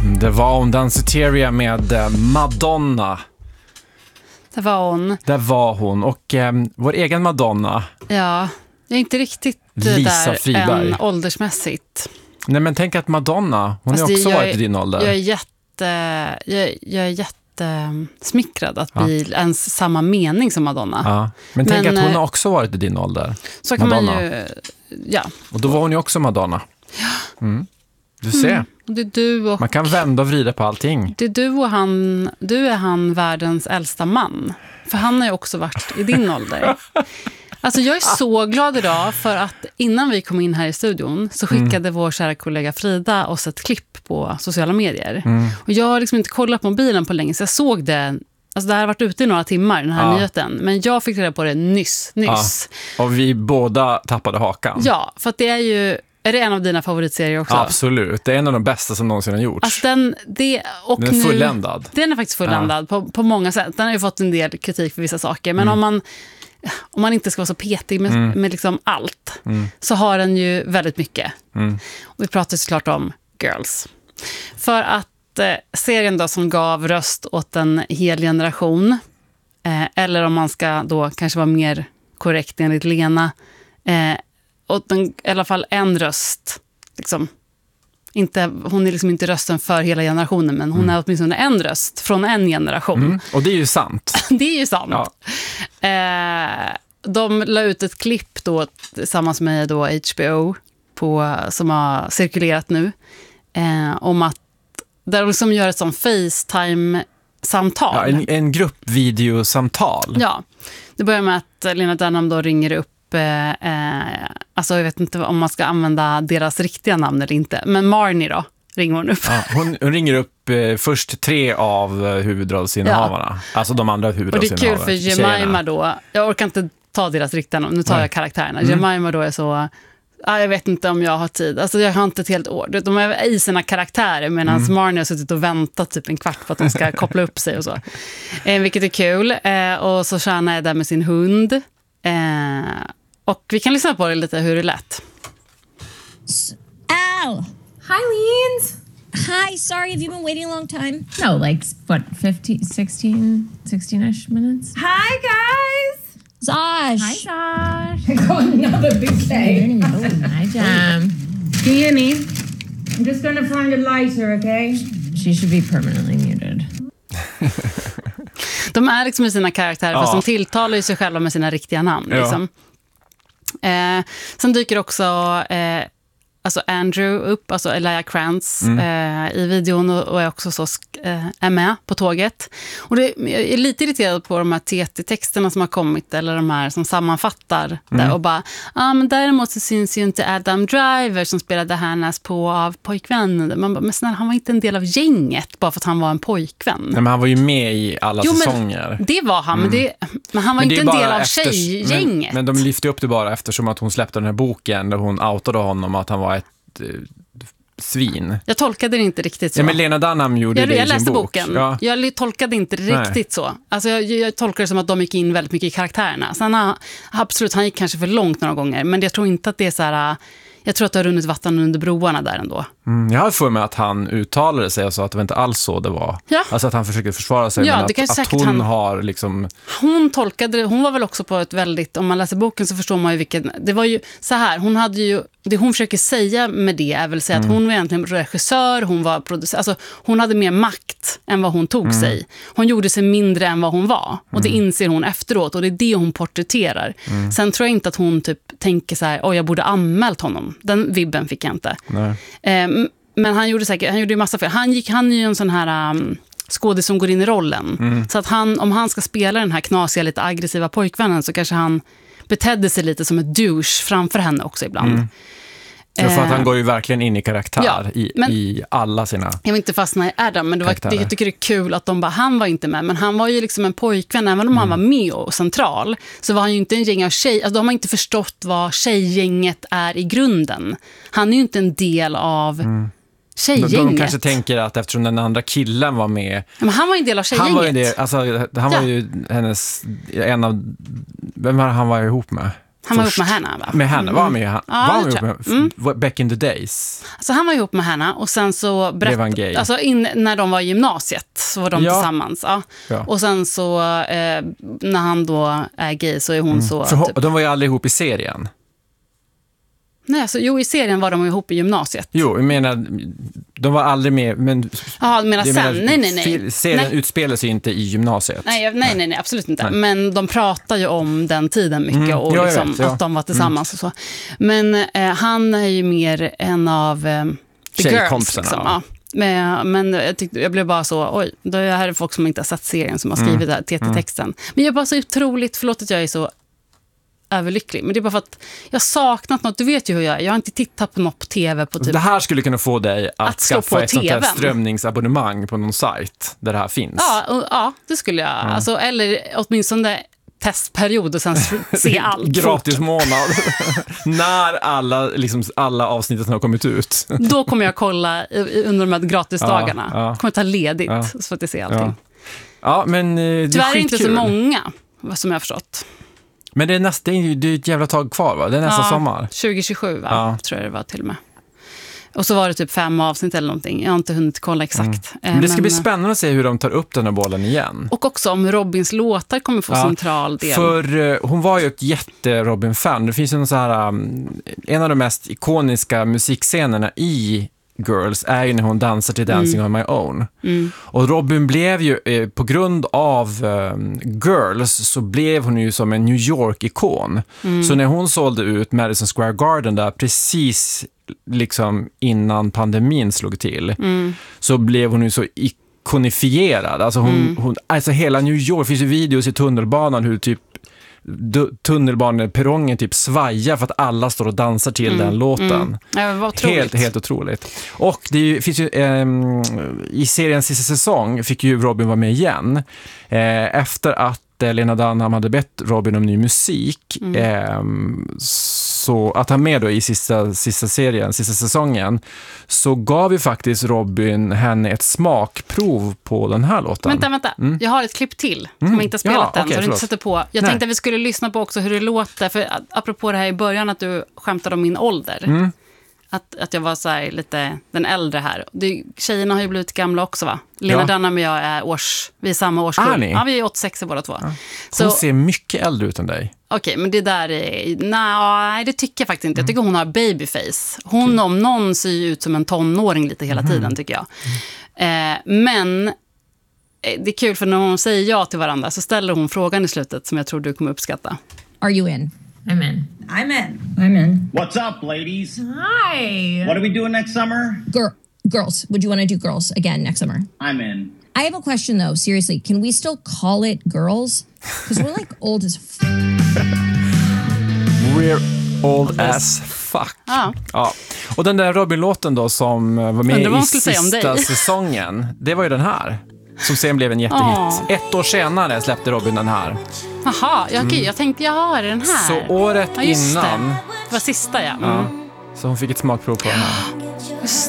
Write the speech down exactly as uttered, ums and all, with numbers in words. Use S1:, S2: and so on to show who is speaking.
S1: Det var hon, Danceteria med Madonna.
S2: Det var hon.
S1: Det var hon. Och eh, vår egen Madonna.
S2: Ja, jag är inte riktigt
S1: Lisa
S2: där
S1: Friberg.
S2: än åldersmässigt.
S1: Nej, men tänk att Madonna, hon
S2: alltså,
S1: är också
S2: jag
S1: varit
S2: är,
S1: i din ålder.
S2: Jag är jätte, jag, jag är jättesmickrad att ja. bli ens samma mening som Madonna.
S1: Ja. Men tänk
S2: men,
S1: att hon har också varit i din ålder.
S2: Så kan
S1: Madonna.
S2: man ju, ja.
S1: Och då var hon ju också Madonna. Mm. Du ser. Mm.
S2: Det är du och,
S1: man kan vända och vrida på allting.
S2: Det är du och han, du är han världens äldsta man. För han har ju också varit i din ålder. Alltså jag är så glad idag för att innan vi kom in här i studion så skickade mm. vår kära kollega Frida oss ett klipp på sociala medier. Mm. Och jag har liksom inte kollat på mobilen på länge så jag såg det. Alltså det här har varit ute i några timmar, den här ja. nyheten. Men jag fick reda på det nyss. nyss.
S1: Ja. Och vi båda tappade hakan.
S2: Ja, för att det är ju... Är det en av dina favoritserier också?
S1: Absolut, det är en av de bästa som någonsin har gjorts.
S2: Alltså den, det, och
S1: den är fulländad.
S2: Nu, den är faktiskt fulländad ja. på, på många sätt. Den har ju fått en del kritik för vissa saker. Men mm. om, man, om man inte ska vara så petig med, mm. med liksom allt mm. så har den ju väldigt mycket. Mm. Och vi pratar såklart om Girls. För att eh, serien då som gav röst åt en hel generation eh, eller om man ska då kanske vara mer korrekt enligt Lena eh, och den, i alla fall en röst liksom, inte, hon är liksom inte rösten för hela generationen men hon mm. är åtminstone en röst från en generation. Mm.
S1: Och det är ju sant.
S2: Det är ju sant.
S1: Ja.
S2: Eh, de la ut ett klipp då tillsammans med då H B O på, som har cirkulerat nu eh, om att där de liksom gör ett sånt FaceTime-samtal.
S1: Ja, en, en gruppvideosamtal.
S2: Ja, det börjar med att Lena Dunham då ringer upp Eh, alltså jag vet inte om man ska använda deras riktiga namn eller inte, men Marnie då ringer hon upp.
S1: Ja, hon, hon ringer upp eh, först tre av eh, huvudrollsinnehavarna, ja. Alltså de andra huvudrollsinnehavarna.
S2: Och det är kul för Jemima då, jag orkar inte ta deras riktiga namn, nu tar Nej. jag karaktärerna. Mm. Jemima då är så, ah, jag vet inte om jag har tid, alltså jag har inte ett helt år. De är i sina karaktärer medan mm. Marnie har suttit och väntat typ en kvart på att de ska koppla upp sig och så. Eh, vilket är kul. Eh, och så Shanna är där med sin hund. Eh, och vi kan lyssna på det lite hur det lät.
S3: Ow!
S4: Hi, Leans!
S3: Hi, sorry, have you been waiting a long time?
S4: No, like, what, fifteen, sixteen, sixteen-ish minutes?
S5: Hi, guys!
S3: Zosh!
S4: Hi, Josh!
S5: I got another big day.
S4: Oh, hi, Jam.
S5: Can you hear me? I'm just going to find a lighter, okay?
S4: She should be permanently muted.
S2: De är liksom i sina karaktärer ja. fast de tilltalar ju sig själva med sina riktiga namn. Ja. Liksom. Eh, sen dyker också eh, alltså Andrew upp, alltså Elijah Krantz mm. eh, i videon och, och är också så eh, är med på tåget. Och det, jag är lite irriterad på de här T T-texterna som har kommit eller de här som sammanfattar mm. där och bara, ja ah, men däremot så syns ju inte Adam Driver som spelade Hannas på av pojkvännen. Man bara, men snälla, han var inte en del av gänget bara för att han var en pojkvän.
S1: Nej, men han var ju med i alla jo, säsonger.
S2: Men det var han, mm. men, det, men han var men inte en del av efter, tjejgänget.
S1: Men, men de lyfte upp det bara eftersom att hon släppte den här boken där hon outade honom att han var ett eh, svin.
S2: Jag tolkade det inte riktigt så.
S1: Ja, men Lena Dunham gjorde
S2: jag,
S1: det
S2: jag
S1: i sin
S2: läste
S1: bok.
S2: boken.
S1: Ja.
S2: Jag tolkade inte riktigt Nej. så. Alltså jag, jag tolkade det som att de gick in väldigt mycket i karaktärerna. Sen har, absolut, han gick kanske för långt några gånger. Men jag tror inte att det är så här... Jag tror att det har runnit vatten under broarna där ändå.
S1: Mm, jag har för mig att han uttalade sig och sa att det var inte alls så det var. Ja. Alltså att han försökte försvara sig.
S2: Ja,
S1: men
S2: det
S1: att, att hon han, har liksom...
S2: Hon tolkade det, hon var väl också på ett väldigt... Om man läser boken så förstår man ju vilken... Det var ju så här, hon hade ju... Det hon försöker säga med det är väl säga mm. att hon var egentligen regissör, hon var producent. Alltså hon hade mer makt än vad hon tog mm. sig. Hon gjorde sig mindre än vad hon var. Och det mm. inser hon efteråt och det är det hon porträtterar. Mm. Sen tror jag inte att hon typ tänker så här, oj jag borde anmält honom. Den vibben fick jag inte.
S1: Nej.
S2: Um, men han gjorde säkert, han gjorde ju massa fel. Han gick, han är ju en sån här um, skådis som går in i rollen. Mm. Så att han, om han ska spela den här knasiga, lite aggressiva pojkvännen så kanske han betedde sig lite som ett douche framför henne också ibland. Mm.
S1: För att han går ju verkligen in i karaktär ja, i,
S2: men,
S1: i alla sina
S2: jag vill inte fastna i Adam, men det var, jag tycker det är kul att de bara, han var inte med, men han var ju liksom en pojkvän, även om mm. han var med och central, så var han ju inte en gäng av tjej, alltså de har inte förstått vad tjejgänget är i grunden. Han är ju inte en del av mm. tjejgänget.
S1: De, de kanske tänker att eftersom den andra killen var med...
S2: Men han var ju en del av tjejgänget.
S1: Han var ju, det, alltså, han var ja. ju hennes... En av, vem var han var ihop med?
S2: Han var
S1: först.
S2: ihop med henne, va?
S1: Med henne, var han med, ja, var han
S2: det
S1: ihop
S2: tror
S1: med
S2: jag.
S1: f- back in the days?
S2: Så han var ihop med henne och sen så
S1: Blev han gay?
S2: alltså in, när de var i gymnasiet så var de
S1: Ja.
S2: tillsammans. Ja.
S1: Ja.
S2: Och sen så eh, när han då är gay så är hon så...
S1: För,
S2: typ,
S1: de var ju aldrig ihop i serien.
S2: nej, alltså, jo, i serien var de ihop i gymnasiet.
S1: Jo, jag menar, de var aldrig med, men...
S2: Jaha, du menar
S1: jag
S2: sen?
S1: menar,
S2: nej, nej, nej.
S1: fil- Serien
S2: nej.
S1: utspelar sig inte i gymnasiet.
S2: Nej, jag- nej, nej, nej, absolut inte.
S1: Nej.
S2: Men de pratar ju om den tiden mycket
S1: Mm.
S2: och
S1: Ja, jag
S2: liksom,
S1: vet, ja.
S2: att de var tillsammans och så. Men eh, han är ju mer en av eh, the girls.
S1: Tjejkompisarna,
S2: Liksom,
S1: ja.
S2: ja. Men, men jag, tyckte, jag blev bara så, oj, då är det här folk som inte har sett serien som har skrivit
S1: Mm.
S2: det här T T-texten. Men jag är bara så otroligt, förlåt att jag är så överlycklig, men det är bara för att jag har saknat något. Du vet ju hur jag är. Jag har inte tittat på något på tv på typ...
S1: Det här skulle kunna få dig att,
S2: Att slå
S1: skaffa
S2: på
S1: ett sånt här
S2: tvn.
S1: strömningsabonnemang på någon sajt där det här finns.
S2: Ja, och, ja, det skulle jag. Alltså, eller åtminstone testperiod och sen se allt.
S1: Gratis månad. När alla, liksom, alla avsnitten har kommit ut.
S2: Då kommer jag kolla i- i- under de här gratisdagarna.
S1: Ja, ja.
S2: Kommer ta ledigt
S1: Ja.
S2: så att jag ser allting.
S1: Ja. Ja, men eh, det är
S2: Tyvärr är det inte så
S1: skitkul.
S2: många, vad som jag har förstått.
S1: Men det är, nästa, det är ju det är ett jävla tag kvar, va? Det är nästa
S2: Ja,
S1: sommar.
S2: tjugo tjugosju, va?
S1: Ja.
S2: Tror jag det var till och med. Och så var det typ fem avsnitt eller någonting. Jag har inte hunnit kolla exakt. Eh,
S1: Men det ska bli spännande att se hur de tar upp den här bollen igen.
S2: Och också om Robins låtar kommer få
S1: Ja,
S2: central del.
S1: För eh, hon var ju ett jätte-Robin-fan. Det finns ju någon så här, um, en av de mest ikoniska musikscenerna i Girls är ju när hon dansar till Dancing on my own.
S2: Mm.
S1: Och Robin blev ju, eh, på grund av eh, Girls, så blev hon ju som en New York-ikon.
S2: Mm.
S1: Så när hon sålde ut Madison Square Garden där precis liksom innan pandemin slog till,
S2: Mm.
S1: så blev hon ju så ikonifierad. Alltså, hon,
S2: Mm.
S1: hon, alltså hela New York, finns ju videos i tunnelbanan hur typ du- tunnelbaneperrongen typ svajar för att alla står och dansar till den låten.
S2: Mm. Ja, vad otroligt.
S1: Helt, helt otroligt. Och det är ju, finns ju, ehm, i seriens sista säsong fick ju Robin vara med igen. Eh, efter att eh, Lena Dunham hade bett Robin om ny musik.
S2: Mm.
S1: ehm, så att han med då i sista, sista serien, sista säsongen, så gav ju faktiskt Robin henne ett smakprov på den här låten.
S2: Vänta, vänta.
S1: Mm.
S2: Jag har ett klipp till som
S1: Mm.
S2: jag inte har spelat
S1: Ja,
S2: än.
S1: okej,
S2: så du inte
S1: förlåt.
S2: sätter på. Jag
S1: Nej.
S2: tänkte att vi skulle lyssna på också hur det låter. För att- apropå det här i början att du skämtade om min ålder.
S1: Mm.
S2: Att, att jag var så här lite den äldre här. Det, tjejerna har ju blivit gamla också, va? Lena
S1: Ja.
S2: Dunham och jag är års... Vi är samma årskull.
S1: Är ni?
S2: Ja, vi är åttiosex båda två.
S1: Hon
S2: Så,
S1: ser mycket äldre ut än dig.
S2: okej, men det där är... Nej, det tycker jag faktiskt inte. Jag tycker hon har babyface. Hon om någon ser ju ut som en tonåring lite hela tiden, tycker jag. Eh, men eh, det är kul för när hon säger ja till varandra så ställer hon frågan i slutet som jag tror du kommer uppskatta.
S3: Are you in?
S4: I'm in.
S5: I'm in. I'm in.
S6: What's up, ladies?
S4: Hi.
S6: What are we doing next summer?
S3: Girl, girls. Would you want to do girls again next summer?
S6: I'm in.
S3: I have a question though. Seriously, can we still call it girls? Because we're like old as f-
S1: We're old as fuck.
S2: Ja.
S1: Ja. Och den där Robin-låten då som var med
S2: Undrar vad
S1: i
S2: hon skulle säga om
S1: sista
S2: dig.
S1: säsongen, det var ju den här. Som sen blev en jättehit.
S2: Ja.
S1: Ett år senare släppte Robin den här.
S2: Jaha, ja, okej, jag tänkte, jaha, är det den här?
S1: Så året
S2: Ja, just
S1: innan,
S2: Det. det var sista, ja. Mm.
S1: ja, så hon fick ett smakprov på den här.